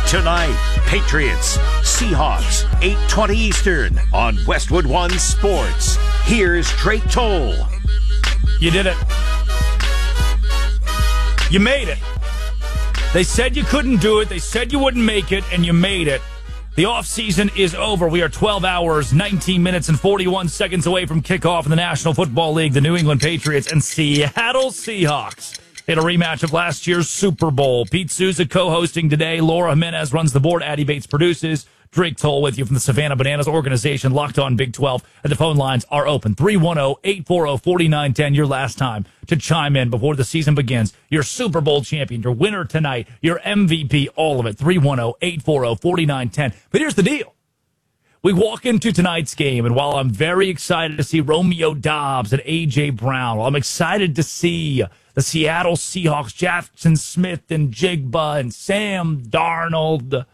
Tonight, Patriots, Seahawks, 8:20 Eastern on Westwood One Sports. Here's Drake Toll. You did it. You made it. They said you couldn't do it. They said you wouldn't make it, and you made it. The offseason is over. We are 12 hours, 19 minutes, and 41 seconds away from kickoff in the National Football League. The New England Patriots and Seattle Seahawks in a rematch of last year's Super Bowl. Pete Souza co-hosting today. Laura Jimenez runs the board. Addie Bates produces. Drake Toll with you from the Savannah Bananas organization, Locked On Big 12. And the phone lines are open. 310-840-4910. Your last time to chime in before the season begins. Your Super Bowl champion, your winner tonight, your MVP, all of it. 310-840-4910. But here's the deal. We walk into tonight's game, and while I'm very excited to see Romeo Doubs and A.J. Brown, while I'm excited to see the Seattle Seahawks, Jackson Smith and Jigba and Sam Darnold,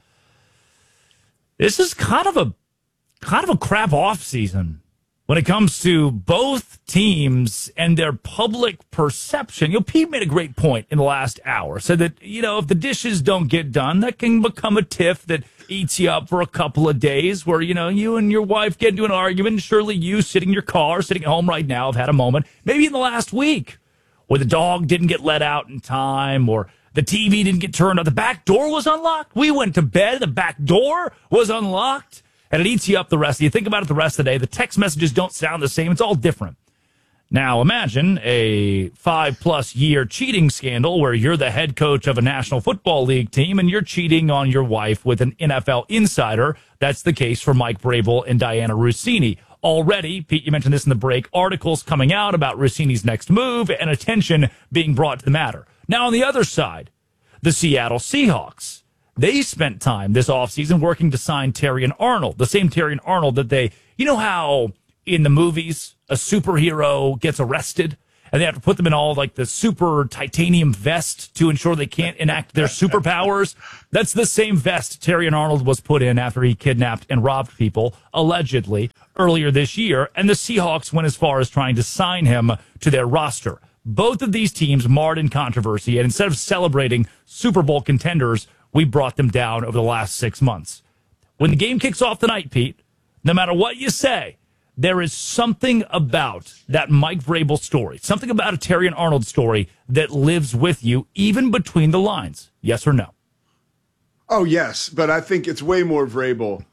this is kind of a crap offseason when it comes to both teams and their public perception. You know, Pete made a great point in the last hour. Said that, if the dishes don't get done, that can become a tiff that eats you up for a couple of days where, you and your wife get into an argument. Surely you sitting in your car, sitting at home right now, have had a moment, maybe in the last week, where the dog didn't get let out in time or the TV didn't get turned on. The back door was unlocked. We went to bed. The back door was unlocked. And it eats you up the rest. You think about it the rest of the day. The text messages don't sound the same. It's all different. Now, imagine a 5+ year cheating scandal where you're the head coach of a National Football League team and you're cheating on your wife with an NFL insider. That's the case for Mike Vrabel and Diana Russini. Already, Pete, you mentioned this in the break, articles coming out about Russini's next move and attention being brought to the matter. Now, on the other side, the Seattle Seahawks. They spent time this offseason working to sign Terrion Arnold, the same Terrion Arnold that how in the movies a superhero gets arrested and they have to put them in all like the super titanium vest to ensure they can't enact their superpowers. That's the same vest Terrion Arnold was put in after he kidnapped and robbed people, allegedly, earlier this year. And the Seahawks went as far as trying to sign him to their roster. Both of these teams marred in controversy, and instead of celebrating Super Bowl contenders, we brought them down over the last 6 months. When the game kicks off tonight, Pete, no matter what you say, there is something about that Mike Vrabel story, something about a Terrion Arnold story that lives with you, even between the lines. Yes or no? Oh, yes, but I think it's way more Vrabel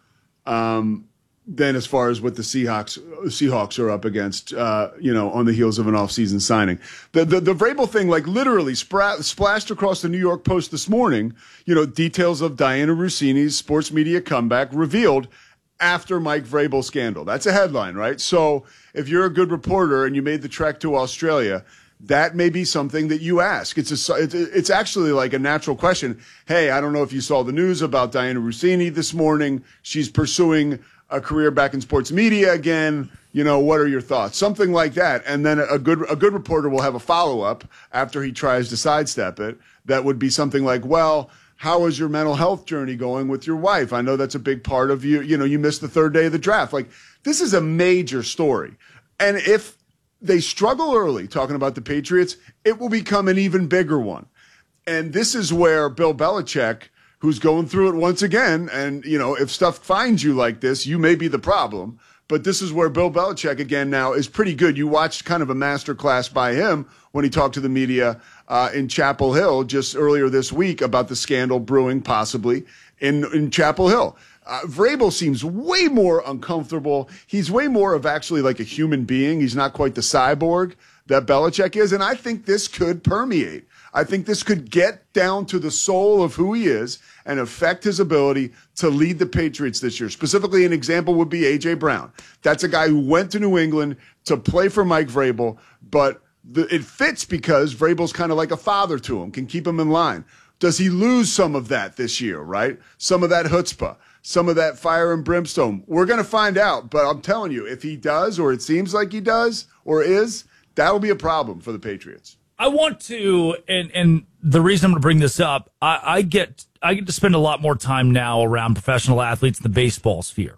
than as far as what the Seahawks are up against, on the heels of an offseason signing. The Vrabel thing, like literally splashed across the New York Post this morning, details of Diana Russini's sports media comeback revealed after Mike Vrabel scandal. That's a headline, right? So if you're a good reporter and you made the trek to Australia, that may be something that you ask. It's actually like a natural question. Hey, I don't know if you saw the news about Diana Russini this morning. She's pursuing a career back in sports media again. What are your thoughts? Something like that. And then a good reporter will have a follow-up after he tries to sidestep it. That would be something like, well, how is your mental health journey going with your wife? I know that's a big part of you. You missed the third day of the draft. Like, this is a major story. And if they struggle early, talking about the Patriots, it will become an even bigger one. And this is where Bill Belichick, who's going through it once again, and, if stuff finds you like this, you may be the problem. But this is where Bill Belichick, again, now is pretty good. You watched kind of a master class by him when he talked to the media in Chapel Hill just earlier this week about the scandal brewing possibly in Chapel Hill. Vrabel seems way more uncomfortable. He's way more of actually like a human being. He's not quite the cyborg that Belichick is. And I think this could permeate. I think this could get down to the soul of who he is and affect his ability to lead the Patriots this year. Specifically, an example would be A.J. Brown. That's a guy who went to New England to play for Mike Vrabel, but it fits because Vrabel's kind of like a father to him, can keep him in line. Does he lose some of that this year, right? Some of that chutzpah, some of that fire and brimstone? We're going to find out, but I'm telling you, if he does, or it seems like he does, or is, that'll be a problem for the Patriots. I want to, and the reason I'm going to bring this up, I get to spend a lot more time now around professional athletes in the baseball sphere.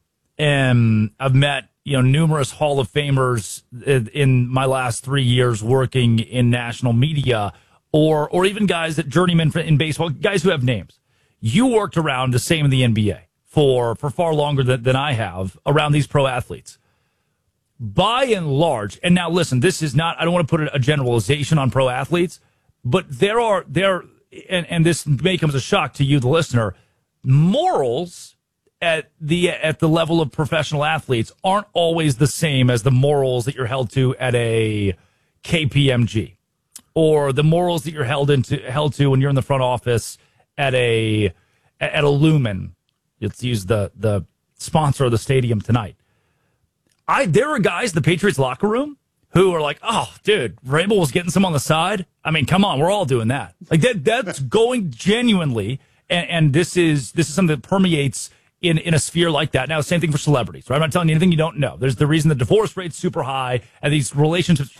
And I've met, numerous Hall of Famers in my last 3 years working in national media, or even guys that journeymen in baseball, guys who have names. You worked around the same in the NBA for far longer than I have around these pro athletes. By and large, and now listen, this is not, I don't want to put a generalization on pro athletes, but and this may come as a shock to you, the listener, morals at the level of professional athletes aren't always the same as the morals that you're held to at a KPMG, or the morals that you're held to when you're in the front office at a Lumen. Let's use the sponsor of the stadium tonight. There are guys in the Patriots locker room who are like, oh, dude, Vrabel was getting some on the side. I mean, come on, we're all doing that. Like that's going genuinely, and this is something that permeates in a sphere like that. Now, same thing for celebrities, right? I'm not telling you anything you don't know. There's the reason the divorce rate's super high, and these relationships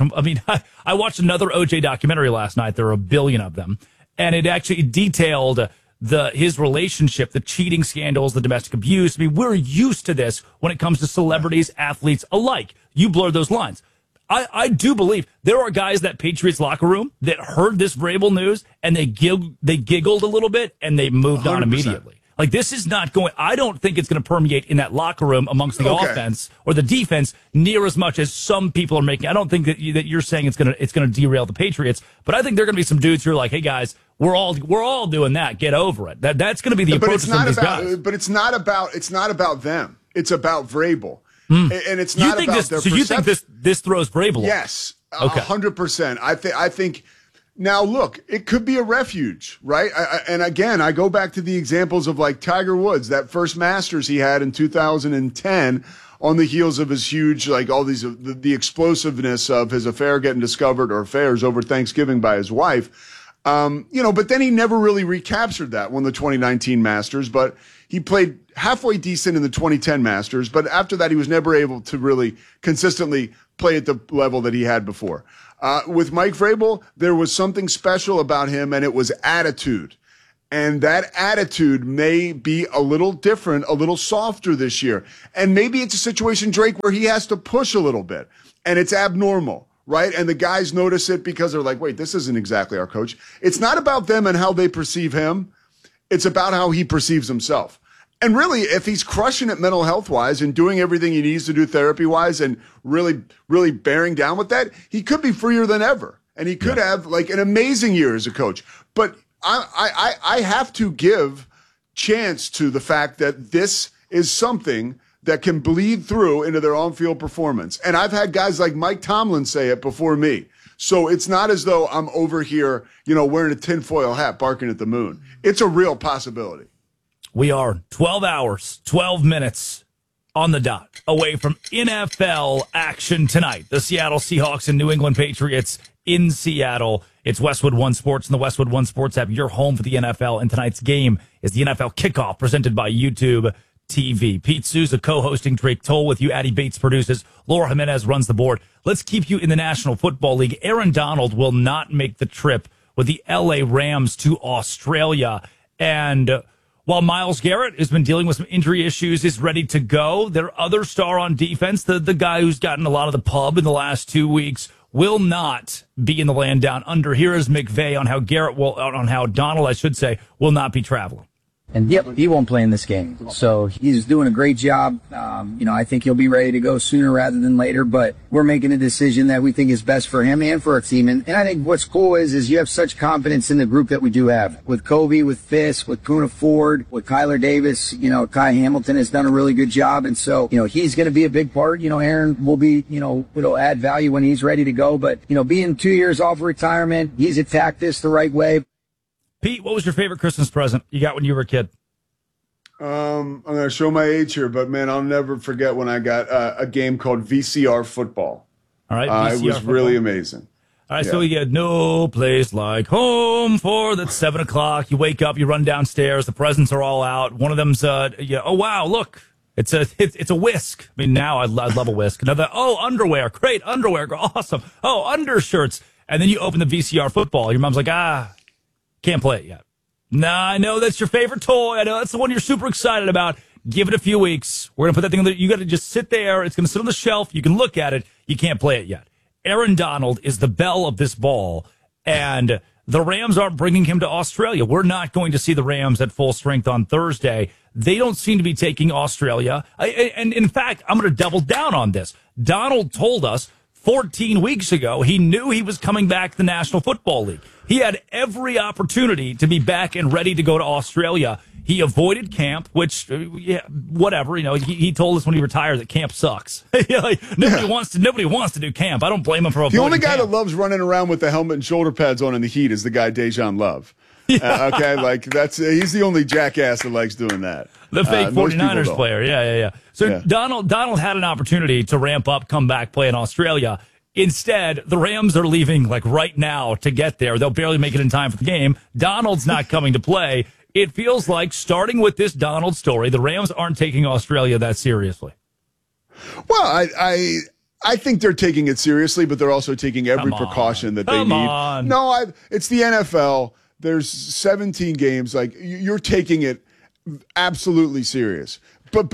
I watched another OJ documentary last night. There are a billion of them, and it actually detailed his relationship, the cheating scandals, the domestic abuse. I mean, we're used to this when it comes to celebrities, athletes alike. You blur those lines. I do believe there are guys that Patriots locker room that heard this Vrabel news and they giggled a little bit and they moved 100%. On immediately. Like, this is not going, I don't think it's going to permeate in that locker room amongst the offense or the defense near as much as some people are making. I don't think that you're saying it's going to derail the Patriots, but I think there are going to be some dudes who are like, hey guys, we're all doing that. Get over it. That's going to be the approach of some of these guys. But it's not about them. It's about Vrabel. And it's not about their perception. So you think this throws Vrabel off? Yes. 100%. I think now, look, it could be a refuge, right? And again, I go back to the examples of like Tiger Woods, that first Masters he had in 2010 on the heels of his huge, like all these, the explosiveness of his affair getting discovered, or affairs over Thanksgiving by his wife. But then he never really recaptured that, won the 2019 Masters, but he played halfway decent in the 2010 Masters. But after that, he was never able to really consistently play at the level that he had before. With Mike Vrabel, there was something special about him, and it was attitude. And that attitude may be a little different, a little softer this year. And maybe it's a situation, Drake, where he has to push a little bit, and it's abnormal, right? And the guys notice it because they're like, wait, this isn't exactly our coach. It's not about them and how they perceive him. It's about how he perceives himself. And really, if he's crushing it mental health-wise and doing everything he needs to do therapy-wise and really, really bearing down with that, he could be freer than ever. And he could have, like, an amazing year as a coach. But I have to give chance to the fact that this is something that can bleed through into their on-field performance. And I've had guys like Mike Tomlin say it before me. So it's not as though I'm over here, wearing a tinfoil hat barking at the moon. It's a real possibility. We are 12 hours, 12 minutes on the dot away from NFL action tonight. The Seattle Seahawks and New England Patriots in Seattle. It's Westwood One Sports and the Westwood One Sports app, your home for the NFL. And tonight's game is the NFL Kickoff presented by YouTube TV. Pete Souza co-hosting, Drake Toll with you. Addie Bates produces. Laura Jimenez runs the board. Let's keep you in the National Football League. Aaron Donald will not make the trip with the LA Rams to Australia. And while Myles Garrett has been dealing with some injury issues, is ready to go, their other star on defense, the guy who's gotten a lot of the pub in the last 2 weeks, will not be in the land down under. Here is McVay on how Donald, I should say, will not be traveling. And yep, he won't play in this game. So he's doing a great job. I think he'll be ready to go sooner rather than later, but we're making a decision that we think is best for him and for our team. And I think what's cool is you have such confidence in the group that we do have. With Kobe, with Fisk, with Poona Ford, with Kyler Davis, Kai Hamilton has done a really good job. And so, he's going to be a big part. Aaron will be, it'll add value when he's ready to go. But, being 2 years off retirement, he's attacked this the right way. Pete, what was your favorite Christmas present you got when you were a kid? I'm going to show my age here, but, man, I'll never forget when I got a game called VCR Football. All right, VCR it was football. Really amazing. All right, so you get no place like home for that's 7 o'clock. You wake up, you run downstairs, the presents are all out. One of them's, oh, wow, look, it's a whisk. I mean, now I'd love a whisk. Another, underwear, great, underwear, awesome. Oh, undershirts. And then you open the VCR Football. Your mom's like, can't play it yet. Nah, I know that's your favorite toy. I know that's the one you're super excited about. Give it a few weeks. We're going to put that thing you got to just sit there. It's going to sit on the shelf. You can look at it. You can't play it yet. Aaron Donald is the belle of this ball. And the Rams aren't bringing him to Australia. We're not going to see the Rams at full strength on Thursday. They don't seem to be taking Australia. And in fact, I'm going to double down on this. Donald told us 14 weeks ago he knew he was coming back to the National Football League. He had every opportunity to be back and ready to go to Australia. He avoided camp, which, whatever. He told us when he retired that camp sucks. Nobody wants to do camp. I don't blame him for avoiding The only guy camp. that loves running around with the helmet and shoulder pads on in the heat is the guy Dejan Love. Okay, he's the only jackass that likes doing that. The fake 49ers player. Yeah. So Donald had an opportunity to ramp up, come back, play in Australia. Instead, the Rams are leaving right now to get there. They'll barely make it in time for the game. Donald's not coming to play. It feels like, starting with this Donald story, the Rams aren't taking Australia that seriously. Well, I think they're taking it seriously, but they're also taking every precaution that they need. No, it's the NFL. There's 17 games. You're taking it absolutely serious. But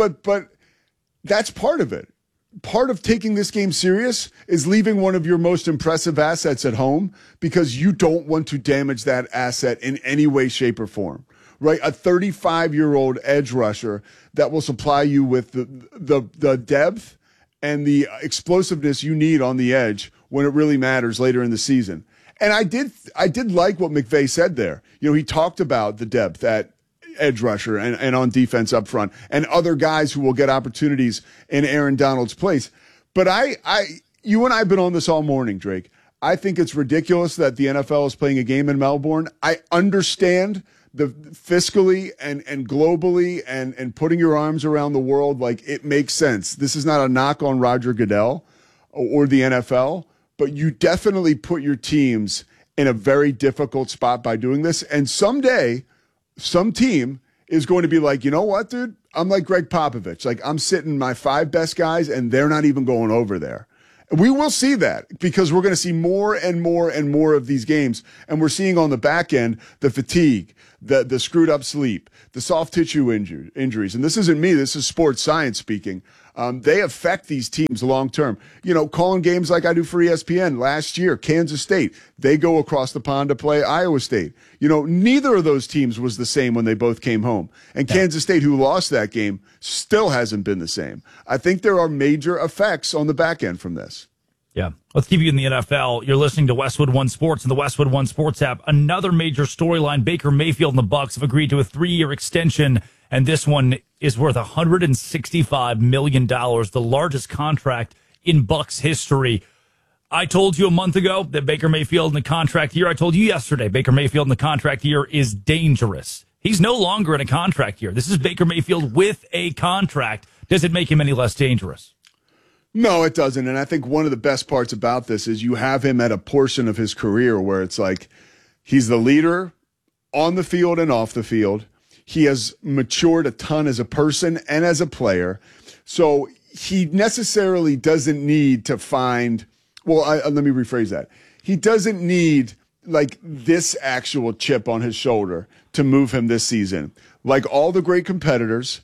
that's part of it. Part of taking this game serious is leaving one of your most impressive assets at home because you don't want to damage that asset in any way, shape, or form. Right? A 35-year-old edge rusher that will supply you with the depth and the explosiveness you need on the edge when it really matters later in the season. And I did like what McVay said there. He talked about the depth at edge rusher and on defense up front and other guys who will get opportunities in Aaron Donald's place. But you and I have been on this all morning, Drake. I think it's ridiculous that the NFL is playing a game in Melbourne. I understand the fiscally and globally and putting your arms around the world, it makes sense. This is not a knock on Roger Goodell or the NFL, but you definitely put your teams in a very difficult spot by doing this. And someday, some team is going to be like, you know what, dude? I'm like Greg Popovich. I'm sitting my 5 best guys, and they're not even going over there. We will see that because we're going to see more and more and more of these games. And we're seeing on the back end the fatigue, the screwed up sleep, the soft tissue injuries. And this isn't me. This is sports science speaking. They affect these teams long term. Calling games like I do for ESPN last year, Kansas State, they go across the pond to play Iowa State. Neither of those teams was the same when they both came home. And Kansas State, who lost that game, still hasn't been the same. I think there are major effects on the back end from this. Yeah. Let's keep you in the NFL. You're listening to Westwood One Sports and the Westwood One Sports app. Another major storyline, Baker Mayfield and the Bucs have agreed to a 3-year extension, and this one is worth $165 million, the largest contract in Bucs history. I told you a month ago that Baker Mayfield in the contract year. I told you yesterday Baker Mayfield in the contract year is dangerous. He's no longer in a contract year. This is Baker Mayfield with a contract. Does it make him any less dangerous? No, it doesn't. And I think one of the best parts about this is you have him at a portion of his career where it's he's the leader on the field and off the field. He has matured a ton as a person and as a player. So he necessarily doesn't need to find, let me rephrase that. He doesn't need this actual chip on his shoulder to move him this season. Like all the great competitors,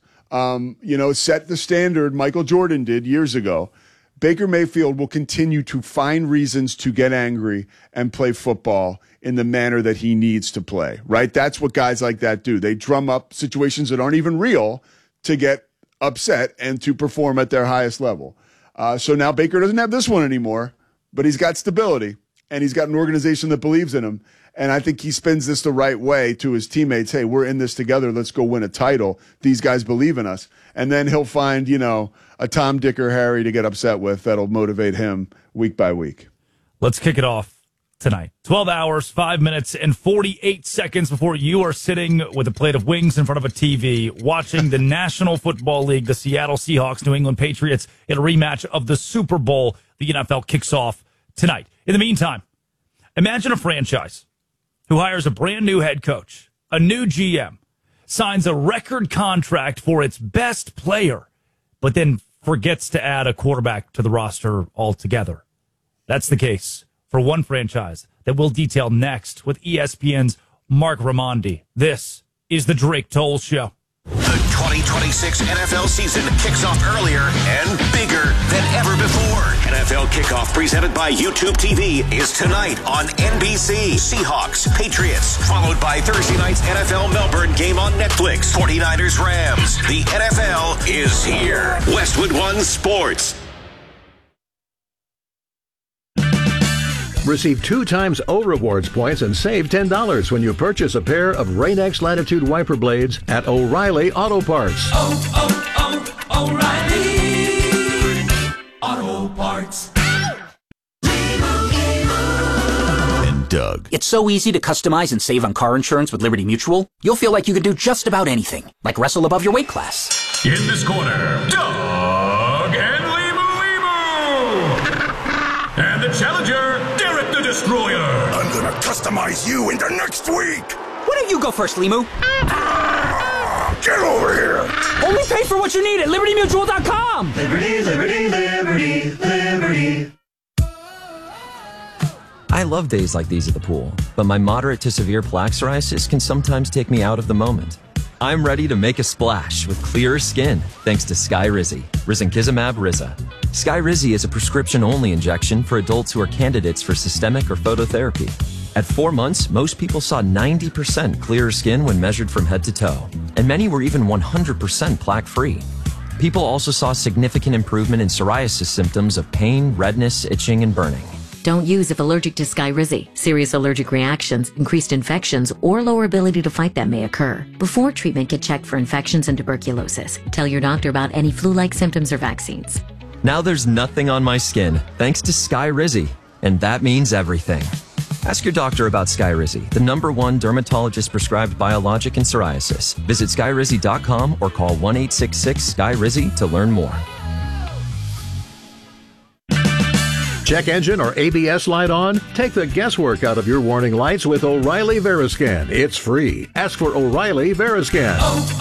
set the standard Michael Jordan did years ago. Baker Mayfield will continue to find reasons to get angry and play football in the manner that he needs to play, right? That's what guys like that do. They drum up situations that aren't even real to get upset and to perform at their highest level. So now Baker doesn't have this one anymore, but he's got stability and he's got an organization that believes in him. And I think he spins this the right way to his teammates. Hey, we're in this together. Let's go win a title. These guys believe in us. And then he'll find, a Tom, Dick, or Harry to get upset with that'll motivate him week by week. Let's kick it off tonight. 12 hours, 5 minutes, and 48 seconds before you are sitting with a plate of wings in front of a TV watching the National Football League, the Seattle Seahawks, New England Patriots, in a rematch of the Super Bowl. The NFL kicks off tonight. In the meantime, imagine a franchise who hires a brand new head coach, a new GM, signs a record contract for its best player, but then forgets to add a quarterback to the roster altogether. That's the case for one franchise that we'll detail next with ESPN's Mark Raimondi. This is the Drake Toll Show. The 2026 NFL season kicks off earlier and bigger than ever before. NFL Kickoff presented by YouTube TV is tonight on NBC. Seahawks, Patriots, followed by Thursday night's NFL Melbourne game on Netflix. 49ers, Rams. The NFL is here. Westwood One Sports. Receive 2 times O Rewards points and save $10 when you purchase a pair of Rain-X Latitude wiper blades at O'Reilly Auto Parts. O'Reilly Auto Parts. And Doug. It's so easy to customize and save on car insurance with Liberty Mutual. You'll feel like you can do just about anything, like wrestle above your weight class. In this corner, Doug and Limu. And the challenger, Derek the Destroyer. I'm gonna customize you into next week. Why don't you go first, Limu? Get over here. Only pay for what you need at LibertyMutual.com. Liberty, liberty, liberty, liberty. I love days like these at the pool, but my moderate to severe plaque psoriasis can sometimes take me out of the moment. I'm ready to make a splash with clearer skin thanks to Skyrizi, risankizumab Riza. Skyrizi is a prescription-only injection for adults who are candidates for systemic or phototherapy. At 4 months, most people saw 90% clearer skin when measured from head to toe, and many were even 100% plaque-free. People also saw significant improvement in psoriasis symptoms of pain, redness, itching, and burning. Don't use if allergic to Skyrizi. Serious allergic reactions, increased infections, or lower ability to fight them may occur. Before treatment, get checked for infections and tuberculosis. Tell your doctor about any flu-like symptoms or vaccines. Now there's nothing on my skin thanks to Skyrizi, and that means everything. Ask your doctor about Skyrizi, the #1 dermatologist-prescribed biologic in psoriasis. Visit Skyrizi.com or call 1-866-SKY-RIZI to learn more. Check engine or ABS light on? Take the guesswork out of your warning lights with O'Reilly Veriscan. It's free. Ask for O'Reilly Veriscan.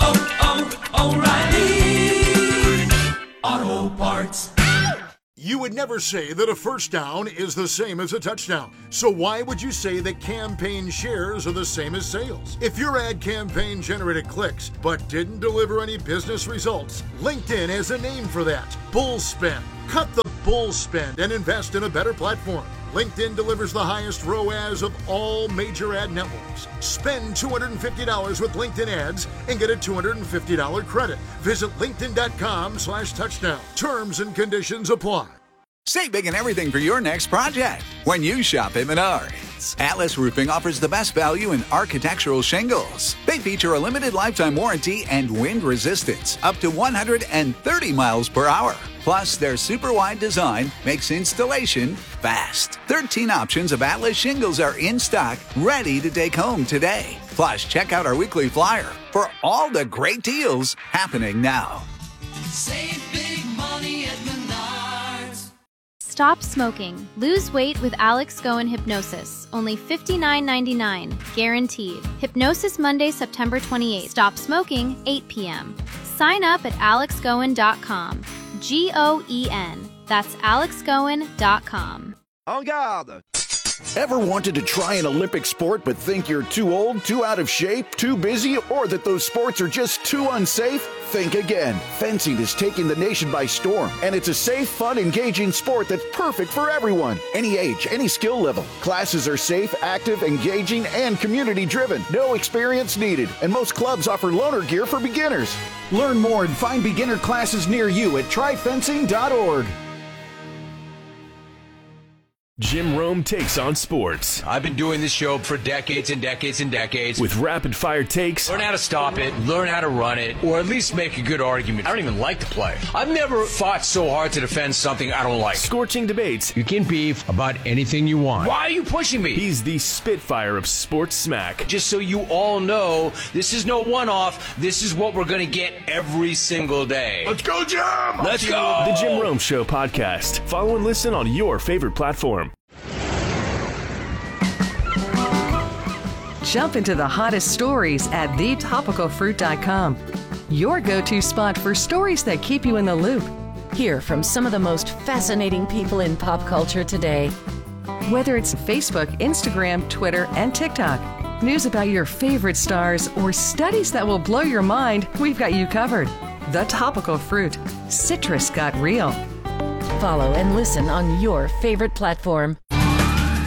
O'Reilly Auto Parts. You would never say that a first down is the same as a touchdown. So why would you say that campaign shares are the same as sales? If your ad campaign generated clicks but didn't deliver any business results, LinkedIn has a name for that. Bull spend. Cut the bull spend and invest in a better platform. LinkedIn delivers the highest ROAS of all major ad networks. Spend $250 with LinkedIn ads and get a $250 credit. Visit linkedin.com/touchdown. Terms and conditions apply. Save big on everything for your next project when you shop at Menards. Atlas Roofing offers the best value in architectural shingles. They feature a limited lifetime warranty and wind resistance up to 130 miles per hour. Plus, their super wide design makes installation fast. 13 options of Atlas shingles are in stock, ready to take home today. Plus, check out our weekly flyer for all the great deals happening now. Save big money at Menards. Stop smoking. Lose weight with Alex Goen Hypnosis. Only $59.99. Guaranteed. Hypnosis Monday, September 28th. Stop smoking, 8 p.m. Sign up at alexgoen.com. Goen. That's alexgoen.com. En garde! Ever wanted to try an Olympic sport but think you're too old, too out of shape, too busy, or that those sports are just too unsafe? Think again. Fencing is taking the nation by storm, and it's a safe, fun, engaging sport that's perfect for everyone. Any age, any skill level. Classes are safe, active, engaging, and community-driven. No experience needed, and most clubs offer loaner gear for beginners. Learn more and find beginner classes near you at tryfencing.org. Jim Rome takes on sports. I've been doing this show for decades and decades and decades. With rapid-fire takes. Learn how to stop it, learn how to run it, or at least make a good argument. I don't even like to play. I've never fought so hard to defend something I don't like. Scorching debates. You can beef about anything you want. Why are you pushing me? He's the Spitfire of sports smack. Just so you all know, this is no one-off. This is what we're going to get every single day. Let's go, Jim! Let's go! The Jim Rome Show podcast. Follow and listen on your favorite platform. Jump into the hottest stories at thetopicalfruit.com. Your go-to spot for stories that keep you in the loop. Hear from some of the most fascinating people in pop culture today. Whether it's Facebook, Instagram, Twitter, and TikTok. news about your favorite stars, or studies that will blow your mind, we've got you covered. The Topical Fruit. Citrus got real. Follow and listen on your favorite platform.